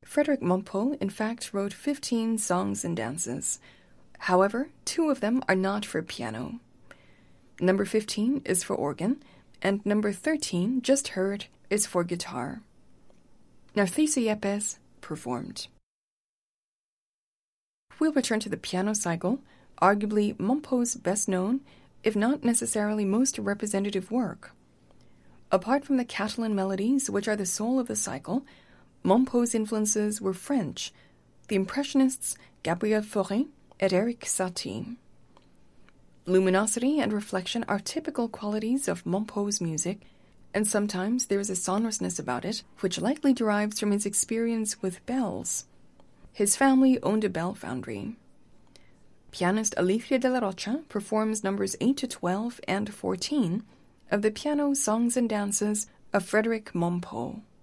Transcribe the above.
Frédéric Montpeau, in fact, wrote 15 songs and dances. However, 2 of them are not for piano. Number 15 is for organ, and number 13, just heard, is for guitar. Narciso Yepes performed. We'll return to the piano cycle, arguably Montpeau's best known, if not necessarily most representative work. Apart from the Catalan melodies, which are the soul of the cycle, Montpeau's influences were French, the Impressionists Gabriel Fauré and Erik Satie. Luminosity and reflection are typical qualities of Montpeau's music, and sometimes there is a sonorousness about it, which likely derives from his experience with bells. His family owned a bell foundry. Pianist Alicia de la Rocha performs numbers 8 to 12 and 14 of the piano songs and dances of Frédéric Montpeau.